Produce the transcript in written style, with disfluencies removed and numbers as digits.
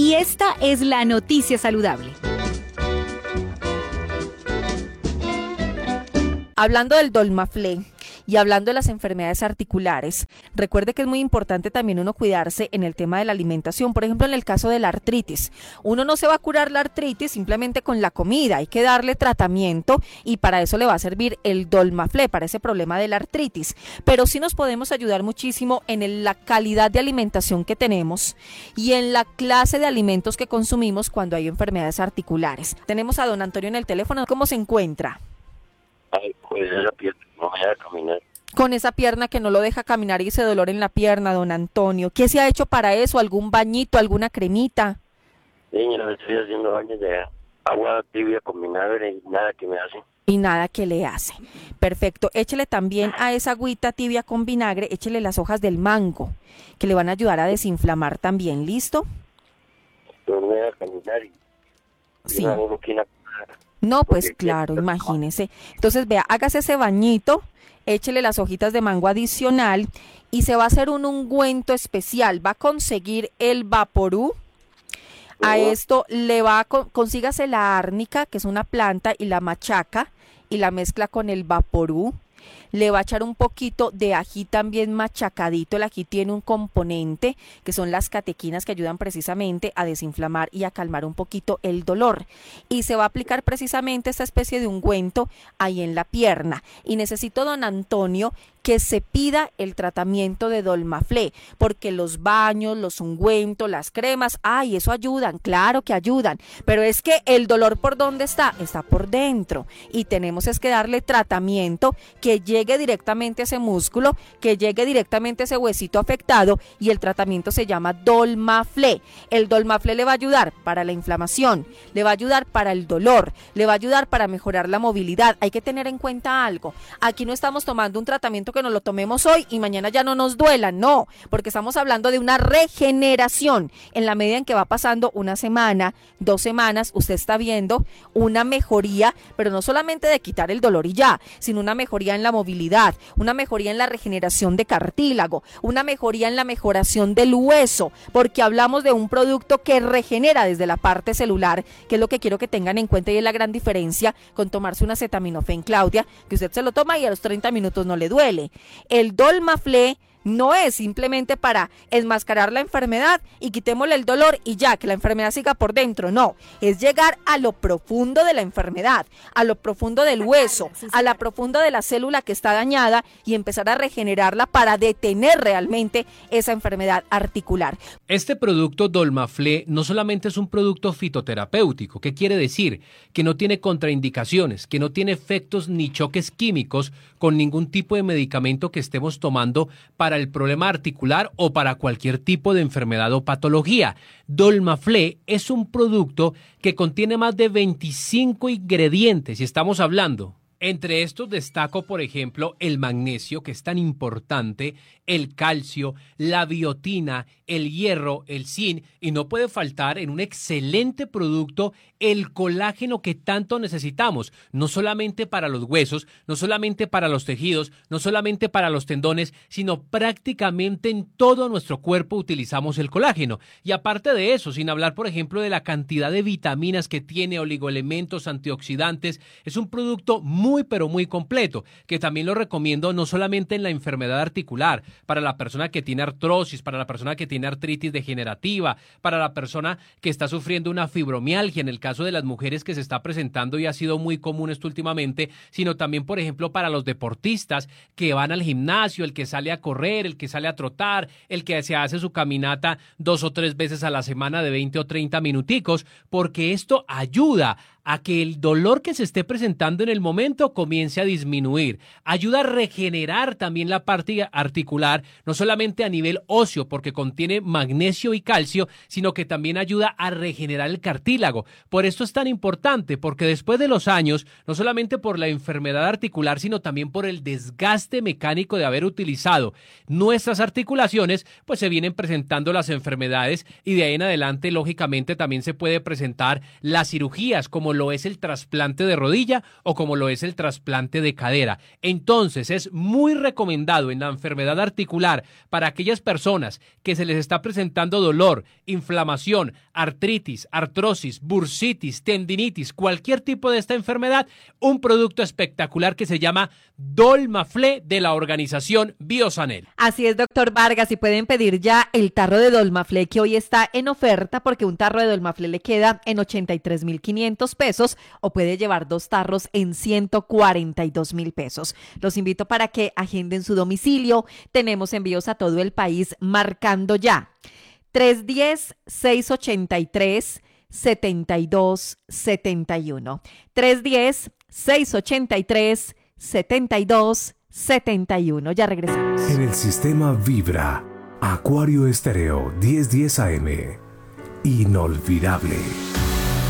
Y esta es la noticia saludable. Hablando del Dolmaflé y hablando de las enfermedades articulares, recuerde que es muy importante también uno cuidarse en el tema de la alimentación. Por ejemplo, en el caso de la artritis, uno no se va a curar la artritis simplemente con la comida, hay que darle tratamiento y para eso le va a servir el Dolmaflé, para ese problema de la artritis. Pero sí nos podemos ayudar muchísimo en la calidad de alimentación que tenemos y en la clase de alimentos que consumimos cuando hay enfermedades articulares. Tenemos a don Antonio en el teléfono. ¿Cómo se encuentra? Ay, pues esa pierna no me deja caminar. Con esa pierna que no lo deja caminar y ese dolor en la pierna, don Antonio. ¿Qué se ha hecho para eso? ¿Algún bañito, alguna cremita? Señora, me estoy haciendo baños de agua tibia con vinagre y nada que me hace. Y nada que le hace. Perfecto. Échele también a esa agüita tibia con vinagre, échele las hojas del mango, que le van a ayudar a desinflamar también. ¿Listo? No me deja caminar y Sí. una boquina. No, pues Porque claro, quiero- imagínese. Entonces, vea, hágase ese bañito, échele las hojitas de mango adicional y se va a hacer un ungüento especial. Va a conseguir el Vaporú. A esto le va a consígase la árnica, que es una planta, y la machaca y la mezcla con el Vaporú. Le va a echar un poquito de ají también machacadito. El ají tiene un componente que son las catequinas que ayudan precisamente a desinflamar y a calmar un poquito el dolor. Y se va a aplicar precisamente esta especie de ungüento ahí en la pierna. Y necesito, don Antonio, que se pida el tratamiento de Dolmaflé, porque los baños, los ungüentos, las cremas, ay, eso ayudan, claro que ayudan, pero es que el dolor, ¿por dónde está? Está por dentro, y tenemos es que darle tratamiento que llegue directamente a ese músculo, que llegue directamente a ese huesito afectado, y el tratamiento se llama Dolmaflé. El Dolmaflé le va a ayudar para la inflamación, le va a ayudar para el dolor, le va a ayudar para mejorar la movilidad. Hay que tener en cuenta algo, aquí no estamos tomando un tratamiento que nos lo tomemos hoy y mañana ya no nos duela, no, porque estamos hablando de una regeneración. En la medida en que va pasando una semana, 2 semanas, usted está viendo una mejoría, pero no solamente de quitar el dolor y ya, sino una mejoría en la movilidad, una mejoría en la regeneración de cartílago, una mejoría en la mejoración del hueso, porque hablamos de un producto que regenera desde la parte celular, que es lo que quiero que tengan en cuenta y es la gran diferencia con tomarse una acetaminofén, Claudia, que usted se lo toma y a los 30 minutos no le duele. El Dolmaflé no es simplemente para enmascarar la enfermedad y quitémosle el dolor y ya, que la enfermedad siga por dentro, no, es llegar a lo profundo de la enfermedad, a lo profundo del hueso, a la profunda de la célula que está dañada y empezar a regenerarla para detener realmente esa enfermedad articular. Este producto Dolmaflé no solamente es un producto fitoterapéutico, ¿qué quiere decir? Que no tiene contraindicaciones, que no tiene efectos ni choques químicos con ningún tipo de medicamento que estemos tomando para el problema articular o para cualquier tipo de enfermedad o patología. Dolmaflé es un producto que contiene más de 25 ingredientes y estamos hablando. Entre estos destaco, por ejemplo, el magnesio, que es tan importante, el calcio, la biotina, el hierro, el zinc, y no puede faltar en un excelente producto el colágeno que tanto necesitamos, no solamente para los huesos, no solamente para los tejidos, no solamente para los tendones, sino prácticamente en todo nuestro cuerpo utilizamos el colágeno. Y aparte de eso, sin hablar, por ejemplo, de la cantidad de vitaminas que tiene, oligoelementos, antioxidantes, es un producto muy, pero muy completo, que también lo recomiendo no solamente en la enfermedad articular, para la persona que tiene artrosis, para la persona que tiene artritis degenerativa, para la persona que está sufriendo una fibromialgia, en el caso de las mujeres que se está presentando y ha sido muy común esto últimamente, sino también, por ejemplo, para los deportistas que van al gimnasio, el que sale a correr, el que sale a trotar, el que se hace su caminata 2 o 3 veces a la semana de 20 o 30 minuticos, porque esto ayuda a que el dolor que se esté presentando en el momento comience a disminuir. Ayuda a regenerar también la parte articular, no solamente a nivel óseo, porque contiene magnesio y calcio, sino que también ayuda a regenerar el cartílago. Por esto es tan importante, porque después de los años, no solamente por la enfermedad articular, sino también por el desgaste mecánico de haber utilizado nuestras articulaciones, pues se vienen presentando las enfermedades y de ahí en adelante, lógicamente, también se puede presentar las cirugías, como lo es el trasplante de rodilla o como lo es el trasplante de cadera. Entonces es muy recomendado en la enfermedad articular para aquellas personas que se les está presentando dolor, inflamación, artritis, artrosis, bursitis, tendinitis, cualquier tipo de esta enfermedad, un producto espectacular que se llama Dolmaflé de la organización Biosanel. Así es, doctor Vargas, y pueden pedir ya el tarro de Dolmaflé que hoy está en oferta porque un tarro de Dolmaflé le queda en 83.500 pesos o puede llevar 2 tarros en 142.000 pesos. Los invito para que agenden su domicilio. Tenemos envíos a todo el país marcando ya 310-683-7271. 310-683-7271. Ya regresamos. En el sistema Vibra, Acuario Estéreo 1010 AM. Inolvidable.